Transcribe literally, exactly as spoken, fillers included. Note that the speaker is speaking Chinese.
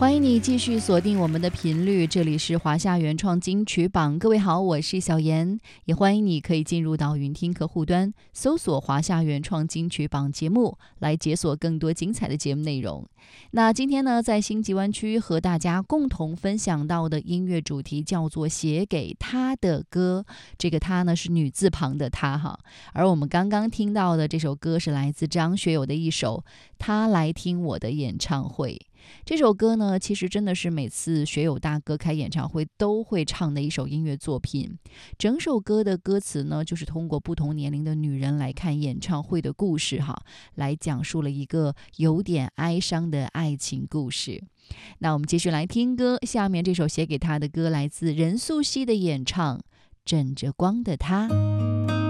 欢迎你继续锁定我们的频率，这里是华夏原创金曲榜。各位好，我是小妍，也欢迎你可以进入到云听客户端，搜索华夏原创金曲榜节目，来解锁更多精彩的节目内容。那今天呢，在新极湾区和大家共同分享到的音乐主题叫做写给他的歌，这个他呢是女字旁的他哈。而我们刚刚听到的这首歌是来自张学友的一首他来听我的演唱会。这首歌呢，其实真的是每次学友大哥开演唱会都会唱的一首音乐作品。整首歌的歌词呢，就是通过不同年龄的女人来看演唱会的故事哈，来讲述了一个有点哀伤的爱情故事。那我们继续来听歌，下面这首写给他的歌来自任素汐的演唱《枕着光的他》。